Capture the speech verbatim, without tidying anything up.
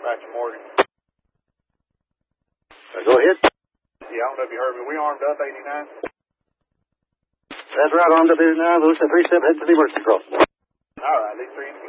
Apache Morgan. Uh, go ahead. Yeah, I don't know if you heard me. We armed up eighty-nine. That's right, armed up eighty-nine. Looks like three step head to the emergency crossing. All right, these three